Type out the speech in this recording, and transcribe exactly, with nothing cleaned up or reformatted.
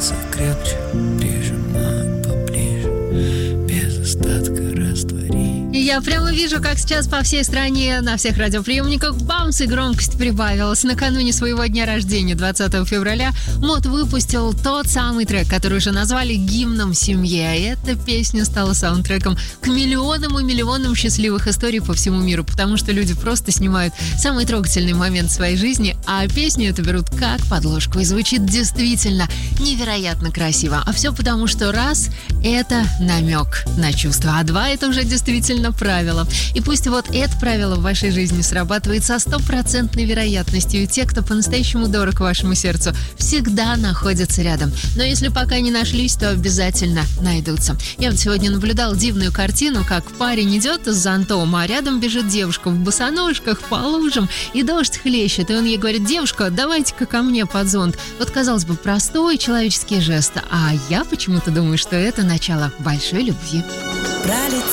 становится крепче, прижимай поближе, без остатка раствори. И я прямо вижу, как сейчас по всей стране на всех радиоприемниках бамс и громкость прибавилась. Накануне своего дня рождения, двадцатого февраля, МОД выпустил тот самый трек, который уже назвали гимном семье. И эта песня стала саундтреком к миллионам и миллионам счастливых историй по всему миру, потому что люди просто снимают самый трогательный момент своей жизни, а песню эту берут как подложку. И звучит действительно невероятно красиво. А все потому, что раз – это намек на чувства, а два – это уже действительно правило. И пусть вот это правило в вашей жизни срабатывает со стопроцентной вероятностью, и те, кто по-настоящему дорог вашему сердцу, всегда находятся рядом. Но если пока не нашлись, то обязательно найдутся. Я вот сегодня наблюдал дивную картину, как парень идет с зонтом, а рядом бежит девушка в босоножках по лужам, и дождь хлещет, и он ей говорит: девушка, давайте-ка ко мне под зонт. Вот, казалось бы, простой человеческий жест, а я почему-то думаю, что это начало большой любви. Пролетел